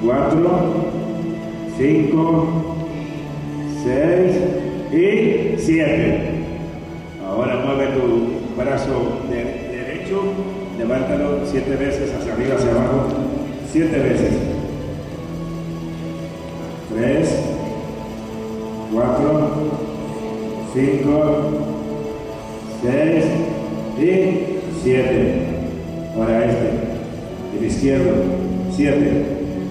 4, 5, 6 y 7. Ahora mueve tu brazo derecho, levántalo 7 veces hacia arriba, hacia abajo, 7 veces. 3, 4, 5, 6 y 7. Ahora el izquierdo, 7.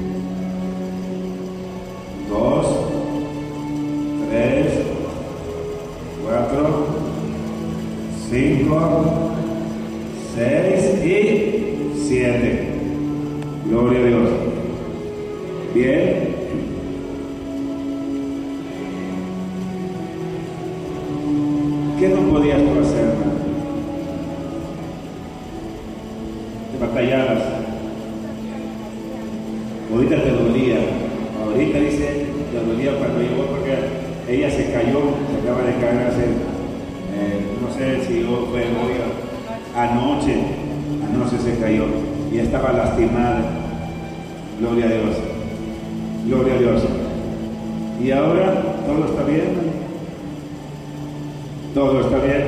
2, 3, 4, 5, 6 y 7. Gloria a Dios. Bien. ¿Qué no podías tú hacer, hermano? Te batallabas. Ahorita te dolía. Ahorita dice, te dolía cuando llegó porque ella se cayó, se acaba de caer hace, no sé si fue hoy, anoche se cayó y estaba lastimada. Gloria a Dios. Gloria a Dios. Y ahora todo está bien. Todo está bien.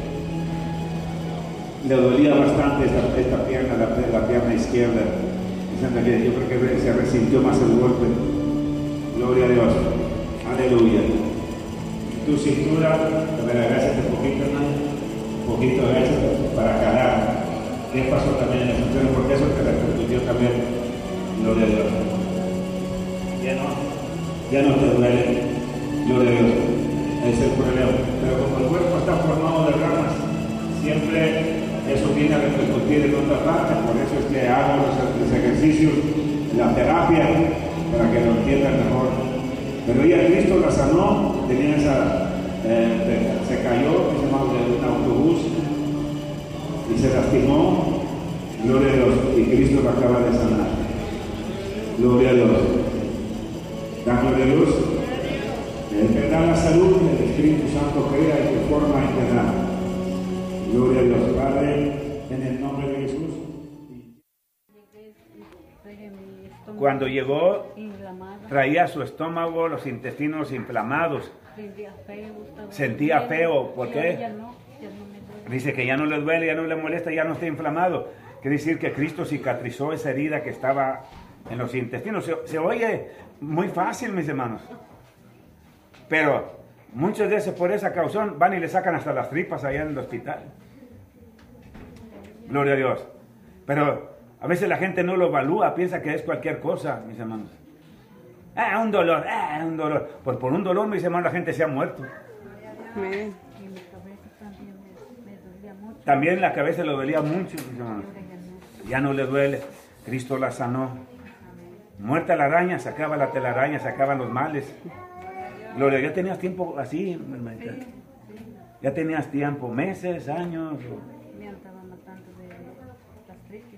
Le dolía bastante esta pierna, la pierna izquierda. Yo creo que se resintió más el golpe. Gloria a Dios. Aleluya. Tu cintura, a ver, agáchate un poquito, hermano. Un poquito, agáchate para calar. ¿Qué pasó también en el cintura? Porque eso te repercutió también. Gloria a Dios. Ya no te duele. Gloria a Dios. Ese es el problema. Pero como el cuerpo está formado de ramas, siempre eso viene a repercutir en otra parte. Por eso es que hago los ejercicios, la terapia, para que lo entiendan mejor. Pero ella, Cristo la sanó, tenía se cayó, de un autobús y se lastimó. Gloria a Dios. Y Cristo la acaba de sanar. Gloria a Dios. Da gloria a Dios. El que da la salud, el Espíritu Santo crea y te forma y te da. Gloria a Dios, Padre, en el nombre de Jesús. Cuando llegó, traía su estómago, los intestinos inflamados. Sentía feo. ¿Por qué? Dice que ya no le duele, ya no le molesta, ya no está inflamado. Quiere decir que Cristo cicatrizó esa herida que estaba en los intestinos. Se oye muy fácil, mis hermanos. Pero muchas veces por esa causa van y le sacan hasta las tripas allá en el hospital. Gloria a Dios. Pero a veces la gente no lo evalúa, piensa que es cualquier cosa, mis hermanos. Un dolor. Pues por un dolor, mis hermanos, la gente se ha muerto. Amén. También la cabeza le dolía mucho, mis hermanos. Ya no le duele. Cristo la sanó. Muerta la araña, sacaba la telaraña, sacaban los males. Gloria, ya tenías tiempo así, hermanita. Sí. Ya tenías tiempo, meses, años. Me andaba matando de gastritis.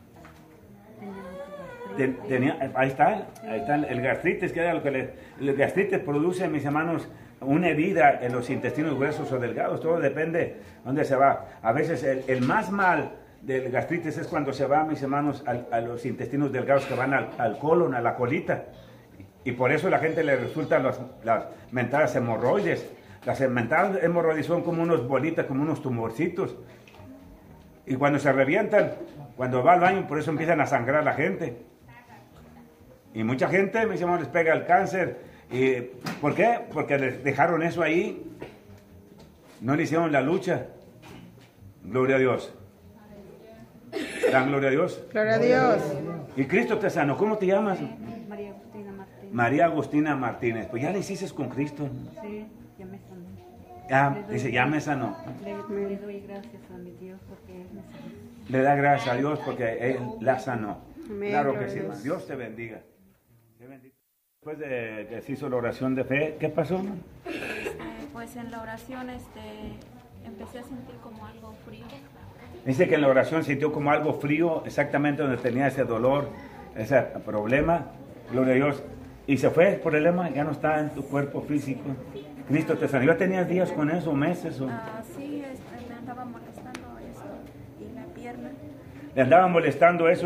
Ahí está el gastritis, que era lo que el gastritis produce, mis hermanos, una herida en los intestinos gruesos o delgados. Todo depende de dónde se va. A veces el más mal del gastritis es cuando se va, mis hermanos, a los intestinos delgados que van al colon, a la colita. Y por eso a la gente le resultan las mentadas hemorroides. Las mentadas hemorroides son como unos bolitas, como unos tumorcitos. Y cuando se revientan, cuando va al baño, por eso empiezan a sangrar la gente. Y mucha gente, mis hermanos, les pega el cáncer. ¿Y por qué? Porque les dejaron eso ahí. No le hicieron la lucha. Gloria a Dios. ¿Dan gloria a Dios? Gloria a Dios. Y Cristo te sanó. ¿Cómo te llamas? María Agustina Martínez. María Agustina Martínez. Pues ya le hiciste con Cristo. Sí, ya me sanó. Dice, ya me sanó. Le doy gracias a mi Dios porque Él me sanó. Le da gracias a Dios porque Él la sanó. Amén, Claro que sí, Dios. hermano. Dios te bendiga. Después de que se hizo la oración de fe, ¿qué pasó, hermano? Pues en la oración empecé a sentir como algo frío. Dice que en la oración sintió como algo frío, exactamente donde tenía ese dolor, ese problema. Gloria a Dios. Y se fue el problema, ya no está en tu cuerpo físico. Cristo te sanó. ¿Ya tenías días con eso, meses? Sí, me andaba molestando eso y la pierna. Le andaba molestando eso.